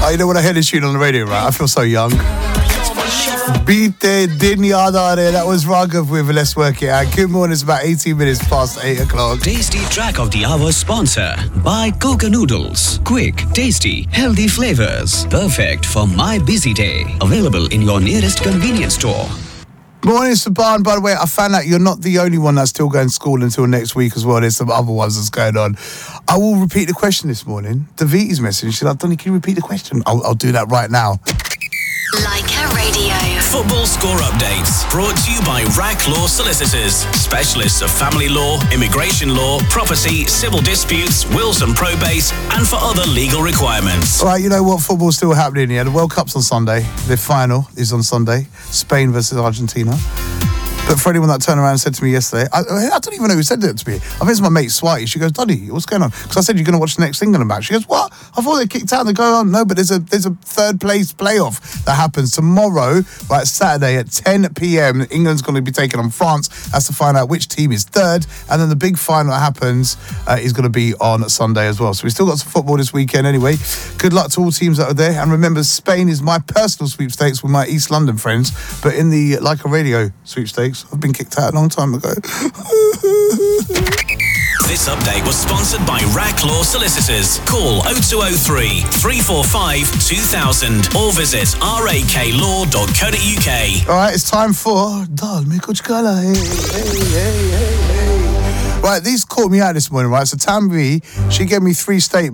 You know when I hear this tune on the radio, right? I feel so young. Beate Dinyadare, that was Raghav with Let's Work It Out. Good morning, it's about 18 minutes past 8 o'clock. Tasty track of the hour sponsor by Coca Noodles. Quick, tasty, healthy flavors. Perfect for my busy day. Available in your nearest convenience store. Morning, Saban. By the way, I found out you're not the only one that's still going to school until next week as well. There's some other ones that's going on. I will repeat the question this morning. Daviti's message. She said, Donny, can you repeat the question? I'll do that right now. Leica Radio. Football score updates brought to you by RAC Law Solicitors, specialists of family law, immigration law, property, civil disputes, wills and probate, and for other legal requirements. All right, you know what? Football's still happening here. The World Cup's on Sunday. The final is on Sunday. Spain versus Argentina. But for anyone that turned around and said to me yesterday, I don't even know who said that to me. I think it's my mate Swati. She goes, Donny, what's going on? Because I said, you're going to watch the next England match. She goes, what? I thought they kicked out and they go on. No, but there's a third place playoff that happens tomorrow, right, Saturday at 10 p.m. England's going to be taking on France. That's to find out which team is third. And then the big final that happens is going to be on Sunday as well. So we still got some football this weekend anyway. Good luck to all teams that are there. And remember, Spain is my personal sweepstakes with my East London friends. But in the Leica Radio sweepstakes, I've been kicked out a long time ago. This update was sponsored by RAC Law Solicitors. Call 0203 345 2000 or visit raklaw.co.uk. All right, it's time for Dal Me Kuch Kala. Hey. Right, these caught me out this morning, right? So Tambi, she gave me 3 statements.